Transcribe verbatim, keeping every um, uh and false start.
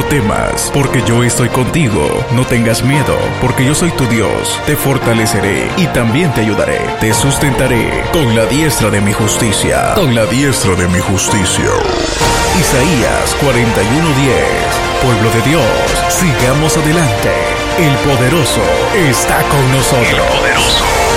temas, porque yo estoy contigo. No tengas miedo, porque yo soy tu Dios. Te fortaleceré y también te ayudaré. Te sustentaré con la diestra de mi justicia. Con la diestra de mi justicia. Isaías cuarenta y uno diez. Pueblo de Dios, sigamos adelante. El poderoso está con nosotros. El poderoso.